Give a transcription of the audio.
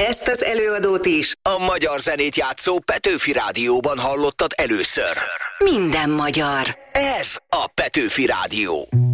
Ezt az előadót is a magyar zenét játszó Petőfi Rádióban hallottad először. minden magyar. Ez a Petőfi Rádió.